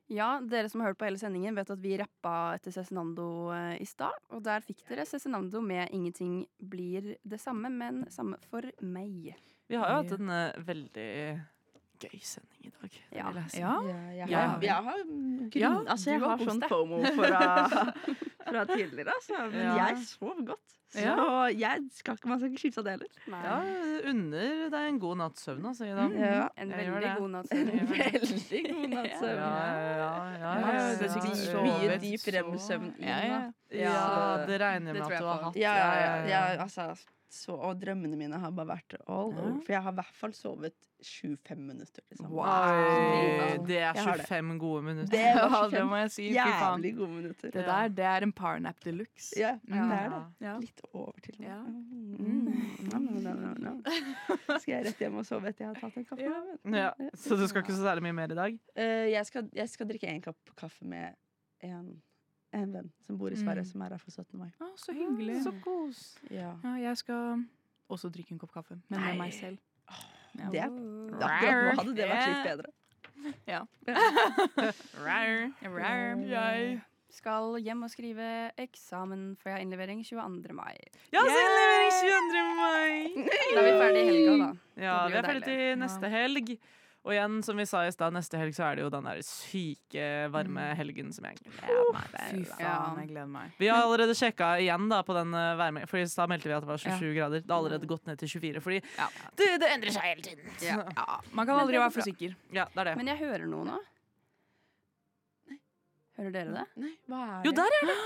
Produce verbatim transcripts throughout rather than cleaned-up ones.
Ja, dere som har hørt på hele sendingen vet at vi rappa etter Cezinando eh, i stad. Og der fikk dere Cezinando med 'Ingenting blir det samme', men samme for meg. Vi har jo hatt en uh, veldig gøy sending i dag. Ja. vil jeg si. Ja, jeg, Ja. har, jeg har grunn, Ja, altså, du jeg har har kost sånn deg. FOMO fra, fra tidligere, altså. Men Ja. jeg sov godt. Så Ja. jeg skal ikke, man skal ikke skylde seg det heller. Nei. Ja, unner deg en god natts søvn, altså, Ida. Ja. En Jeg gjør veldig det. god nattsøvn. Veldig god Ja, nattsøvn. ja, ja, ja, Ja, ja, det er sikkert ja, så- Mye sovet dyp så- rem-søvn. Ja, ja. Ja, det regner Det med tror at jeg du har på. hatt. Ja, ja, ja, ja, altså, så, og drømmene mine har bare vært all Ja. over. For jeg har i hvert fall sovet sju-fem minutter. Liksom. Oi, det er Jeg har det. tjuefem gode minutter. Det var Ja, det tjuefem må jeg si. Fy faen. jævlig gode minutter. Det der, det er en powernap de luxe. Ja, Ja. det er det. Ja. Litt over til og med. Ja. Mm. No, no, no, no, no. Skal jeg rett hjem og sove etter jeg har tatt en kaffe? Ja, så du skal ikke så særlig mye mer i dag? Eh, jeg, skal, jeg skal drikke en kopp kaffe med en, en venn som bor i Sverige, Mm. som er her for syttende mai. Å, så hyggelig. Så kos. Ja. Ja, jeg skal også drikke en kopp kaffe, men Nei. med meg selv. Ja. Det er, akkurat nå hadde det vært litt bedre. Ja. Rar. Jeg skal hjem og skrive eksamen, for jeg har innlevering tjueandre mai. Ja, så innlevering tjueandre mai! Da er vi ferdig i helga, da. Ja, Det vi blir er ferdig deilig. til neste helg. Og igjen, som vi sa i stad, neste helg så er det jo den der syke varme helgen som jeg gleder meg Fy til. faen, jeg gleder meg. Vi har allerede sjekka igjen da på den uh, værmeldingen, for i stad meldte vi at det var tjuesju grader. Det har allerede gått ned til tjuefire, fordi Ja. det, det endrer seg hele tiden. Ja. Ja, man kan Men aldri det går være for bra. sikker. Ja, det er det. Men jeg hører noe nå. Hører dere det? Nei, hva er det? Jo, der er det!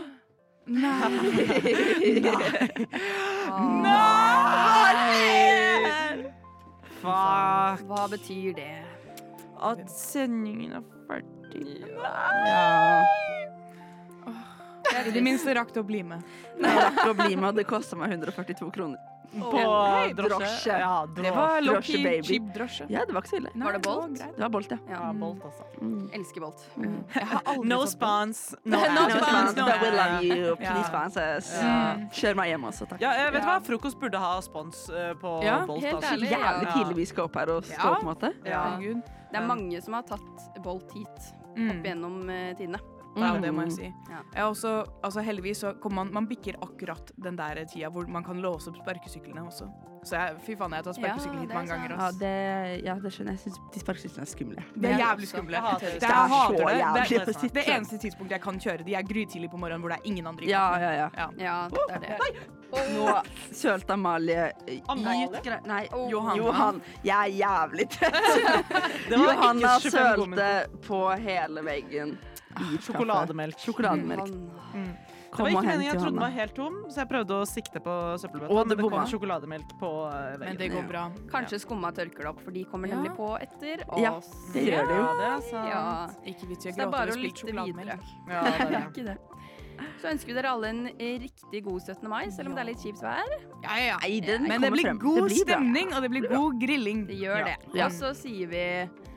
Nei! Fuck. Hva betyr det? At sendingen er ferdig. Ja. I det minste rakk det å bli med. Nei, jeg rakk å bli med, og det kosta meg hundre og førtito kroner. På Hei, drosje. drosje. Ja, Det var Drosje, low-key baby. cheap drosje. Ja, det var ikke så ille. Nei, Var det Bolt? greit. Det var Bolt, ja. Ja. Ja, Bolt, altså. Mm. Elsker Bolt. Jeg har aldri No fått spons. No, No No spons, spons, no. but we love you. Ja. Please sponsors. Ja. Kjør meg hjem også, takk. Ja, jeg vet Ja. hva? Frokost burde ha spons uh, på Ja, Bolt. helt altså. ærlig. Jævlig Ja. tidlig vi skal opp her og stå, Ja. på en måte. Ja. Herregud. Det er mange som har tatt Bolt hit Mm. opp gjennom eh, tidene. Ja, det må jeg si. Ja. Jeg har også, altså heldigvis så kommer man, man bikker akkurat den der tida hvor man kan låse opp sparkesyklene også. Så jeg, fy faen, jeg har tatt sparkesykkel Ja, hit det er mange ganger. Ja, Ass. det, ja, det skjønner jeg. Jeg syns de sparkesyklene er skumle. Det er Jeg jævlig også. skumle. Jeg hater det. Det, Det jeg er så hater det. Det, jævlig er, å sitte. det eneste tidspunktet jeg kan kjøre de er grytidlig på morgenen hvor det er ingen andre i Ja, gaten. ja, ja. Ja. Ja, det er det. Nå sølte Amalie Amalie? ut gre- Nei, Oh. Johanna. Johan. Jeg er jævlig trøtt. Det var Johanna ikke tjuefem gode sølte på hele veggen. i kaffe. Sjokolademelk. Sjokolademelk. Han- Det Kom var og ikke hent meningen, jeg trodde den Johanna. var helt tom, så jeg prøvde å sikte på søppelbøtta, Å, men det det kom bomma. sjokolademelk på uh, Men veggen. det går bra. Kanskje skumma tørker det opp, for de kommer Ja. nemlig på etter Ja, oss. det gjør det jo. Ja, det er sant. Ja. Ikke vits i å Så det er gråte bare over å spilt lytte videre. sjokolademelk. Ja, det Det er er det. ikke det. Så ønsker vi dere alle en eh, riktig god syttende mai, selv om det er litt kjipt vær. Ja, ja, Nei, den Men det kommer blir frem. god Det blir bra. stemning, og det blir god grilling. Det gjør Ja. det. Ja. Og så sier vi